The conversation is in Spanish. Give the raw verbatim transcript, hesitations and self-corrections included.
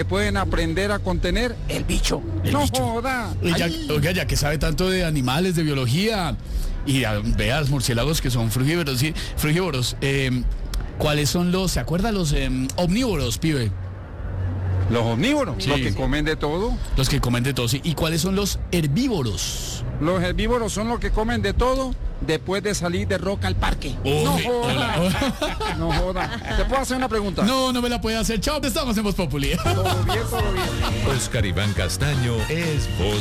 pueden aprender a contener el bicho. El no bicho. joda. Oiga, oiga, ya que sabe tanto de animales, de biología, y a, vea los murciélagos que son frugívoros, ¿sí? frugívoros eh, ¿cuáles son los, se acuerda, los eh, omnívoros, pibe? Los omnívoros, Sí, los que sí. comen de todo. Los que comen de todo, sí. ¿Y cuáles son los herbívoros? Los herbívoros son los que comen de todo después de salir de roca al parque. no Uy, joda. hola. No joda. ¿Te puedo hacer una pregunta? No, no me la puede hacer. Chao, estamos en Voz Populi. Todo bien, todo bien. Oscar Iván Castaño es Voz